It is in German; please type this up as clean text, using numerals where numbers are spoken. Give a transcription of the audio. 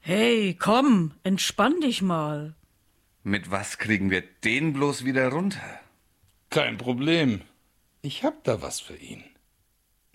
Hey, komm, entspann dich mal. Mit was kriegen wir den bloß wieder runter? Kein Problem. Ich hab da was für ihn.